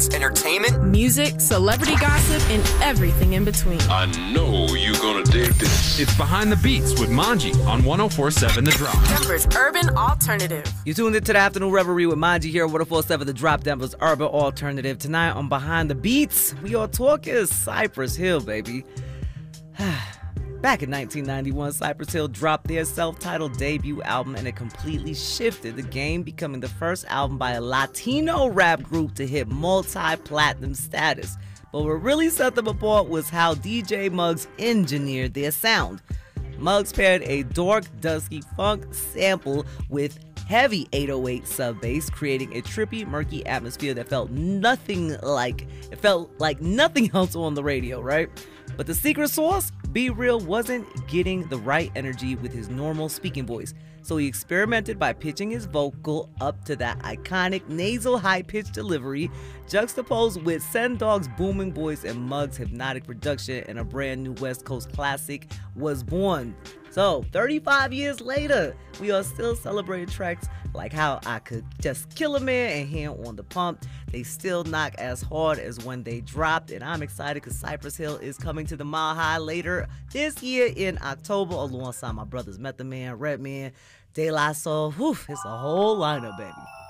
entertainment, music, celebrity gossip, and everything in between. I know you're gonna dig this. It's Behind the Beats with Manji on 104.7 The Drop. Denver's urban alternative. You tuned into the Afternoon Revelry with Manji here on 104.7 The Drop, Denver's urban alternative. Tonight on Behind the Beats, we are talking Cypress Hill, baby. Back in 1991, Cypress Hill dropped their self-titled debut album, and it completely shifted the game, becoming the first album by a Latino rap group to hit multi-platinum status. But what really set them apart was how DJ Muggs engineered their sound. Muggs paired a dark, dusky funk sample with heavy 808 sub-bass, creating a trippy, murky atmosphere that felt like nothing else on the radio, right? But the secret sauce? Be Real wasn't getting the right energy with his normal speaking voice, so he experimented by pitching his vocal up to that iconic nasal high-pitched delivery, juxtaposed with Sen Dog's booming voice and Muggs' hypnotic production, and a brand new West Coast classic was born. So, 35 years later, we are still celebrating tracks like How I Could Just Kill a Man and Hand on the Pump. They still knock as hard as when they dropped, and I'm excited because Cypress Hill is coming to the Mile High later this year in October alongside my brothers Method Man, Redman, De La Soul. Whew, it's a whole lineup, baby.